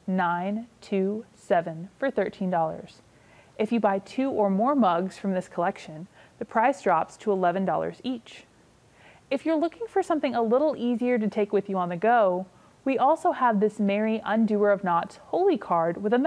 927 for $13. If you buy 2 or more mugs from this collection, the price drops to $11 each. If you're looking for something a little easier to take with you on the go, we also have this Mary Undoer of Knots Holy card with a